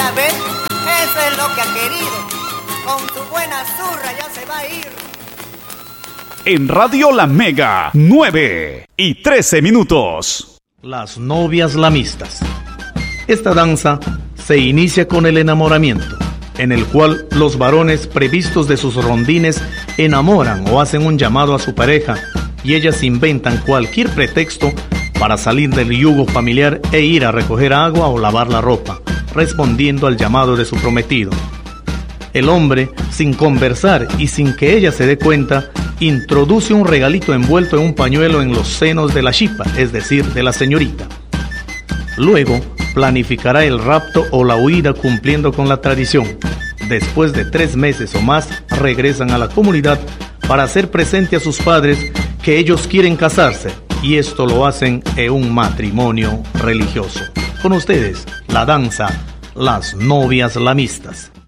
Ya ves, eso es lo que ha querido. Con su buena zurra ya se va a ir. En Radio La Mega, 9:13. Las novias lamistas. Esta danza se inicia con el enamoramiento, en el cual los varones previstos de sus rondines enamoran o hacen un llamado a su pareja y ellas inventan cualquier pretexto para salir del yugo familiar e ir a recoger agua o lavar la ropa, respondiendo al llamado de su prometido. El hombre, sin conversar y sin que ella se dé cuenta, introduce un regalito envuelto en un pañuelo en los senos de la chipa, es decir, de la señorita. Luego, planificará el rapto o la huida cumpliendo con la tradición. Después de 3 meses o más, regresan a la comunidad para hacer presente a sus padres que ellos quieren casarse, y esto lo hacen en un matrimonio religioso. Con ustedes, la danza Las Novias Lamistas.